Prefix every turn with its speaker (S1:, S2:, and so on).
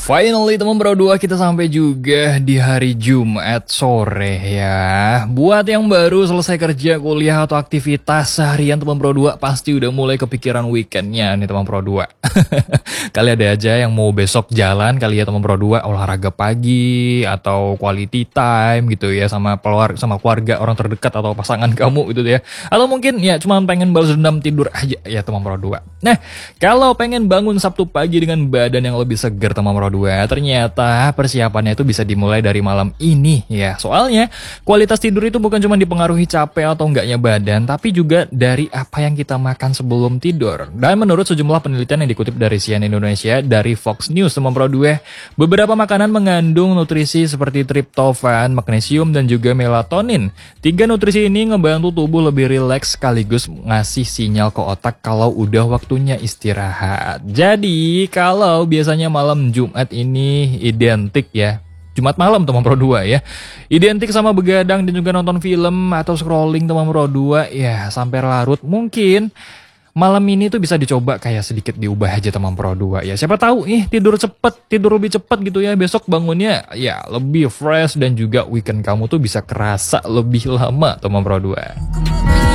S1: Finally teman Pro 2 kita sampai juga di hari Jumat sore ya. Buat yang baru selesai kerja, kuliah atau aktivitas seharian teman Pro 2 pasti udah mulai kepikiran weekendnya nih teman Pro 2. Kali ada aja yang mau besok jalan kali ya teman Pro 2, olahraga pagi atau quality time gitu ya sama keluarga orang terdekat atau pasangan kamu gitu ya. Atau mungkin ya cuma pengen balas dendam tidur aja ya teman Pro 2. Nah, kalau pengen bangun Sabtu pagi dengan badan yang lebih segar teman Pro 2, ternyata persiapannya itu bisa dimulai dari malam ini ya. Soalnya kualitas tidur itu bukan cuma dipengaruhi capek atau enggaknya badan, tapi juga dari apa yang kita makan sebelum tidur. Dan menurut sejumlah penelitian yang dikutip dari CNN Indonesia dari Fox News teman Pro 2, beberapa makanan mengandung nutrisi seperti triptofan, magnesium dan juga melatonin. Tiga nutrisi ini ngebantu tubuh lebih rileks sekaligus ngasih sinyal ke otak kalau udah waktunya istirahat. Jadi kalau biasanya malam Jumat ini identik ya, Jumat malam teman Pro 2 ya, identik sama begadang dan juga nonton film atau scrolling teman Pro 2 ya sampai larut. Mungkin malam ini tuh bisa dicoba kayak sedikit diubah aja teman Pro 2 ya. Siapa tahu tidur lebih cepet gitu ya, besok bangunnya ya lebih fresh dan juga weekend kamu tuh bisa kerasa lebih lama teman Pro 2.